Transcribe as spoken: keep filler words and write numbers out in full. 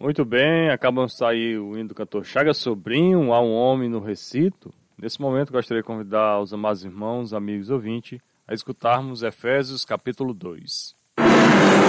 Muito bem, acabamos de sair o hino do cantor Chagas Sobrinho, Há um Homem no Recito. Nesse momento gostaria de convidar os amados irmãos, amigos ouvintes, a escutarmos Efésios capítulo dois.